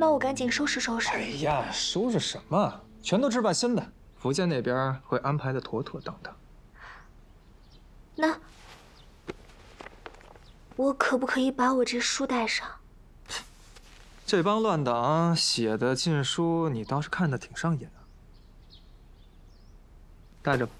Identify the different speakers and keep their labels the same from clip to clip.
Speaker 1: 那我赶紧收拾收拾。
Speaker 2: 哎呀，收拾什么？全都置办新的，福建那边会安排的妥妥当当。
Speaker 1: 那我可不可以把我这书带上？
Speaker 2: 这帮乱党写的禁书，你倒是看得挺上瘾啊。带着吧。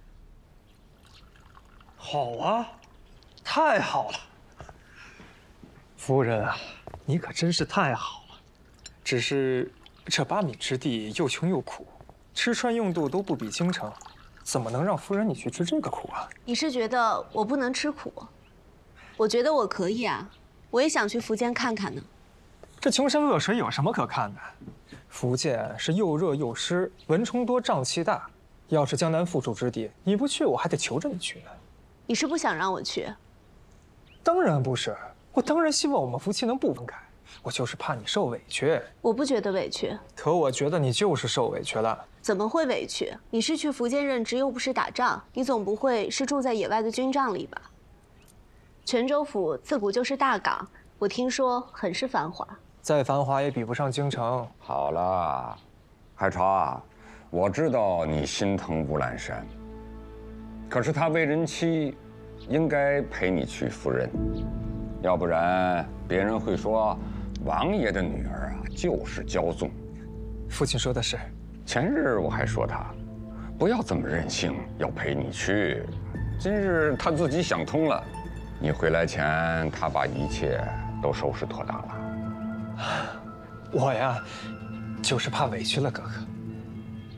Speaker 2: 好啊，太好了。夫人啊，你可真是太好了。只是这8米之地又穷又苦，吃穿用度都不比京城，怎么能让夫人你去吃这个苦啊？
Speaker 3: 你是觉得我不能吃苦？我觉得我可以啊，我也想去福建看看呢。
Speaker 2: 这穷山恶水有什么可看的？福建是又热又湿，蚊虫多，瘴气大。要是江南富庶之地，你不去，我还得求着你去呢。
Speaker 3: 你是不想让我去？
Speaker 2: 当然不是，我当然希望我们夫妻能不分开。我就是怕你受委屈。
Speaker 3: 我不觉得委屈，
Speaker 2: 可我觉得你就是受委屈了。
Speaker 3: 怎么会委屈？你是去福建任职，又不是打仗，你总不会是住在野外的军帐里吧？泉州府自古就是大港，我听说很是繁华。
Speaker 2: 再繁华也比不上京城。
Speaker 4: 好了，海潮啊，我知道你心疼乌兰山，可是他为人妻，应该陪你去赴任，要不然别人会说王爷的女儿啊就是骄纵。
Speaker 2: 父亲说的是。
Speaker 4: 前日我还说他不要这么任性，要陪你去。今日他自己想通了，你回来前他把一切都收拾妥当了。
Speaker 2: 我呀，就是怕委屈了哥哥。